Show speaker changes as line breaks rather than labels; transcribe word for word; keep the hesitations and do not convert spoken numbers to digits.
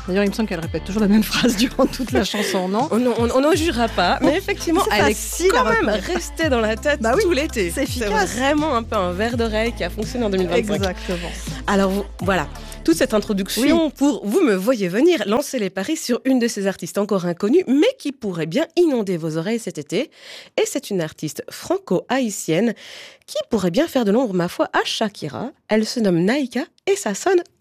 D'ailleurs, il me semble qu'elle répète toujours la même phrase durant toute la chanson, non?
On n'en jurera pas, mais effectivement,
c'est
elle
facile
est quand
à
même
reconnaître.
restée dans la tête
Bah oui,
tout l'été.
c'est efficace.
C'est vraiment un peu un verre d'oreille qui a fonctionné en deux mille vingt-cinq.
Exactement.
Alors vous- voilà, toute cette introduction pour, vous me voyez venir, lancer les paris sur une de ces artistes encore inconnues, mais qui pourrait bien inonder vos oreilles cet été. Et c'est une artiste franco-haïtienne qui pourrait bien faire de l'ombre, ma foi, à Shakira. Elle se nomme Naïka et ça sonne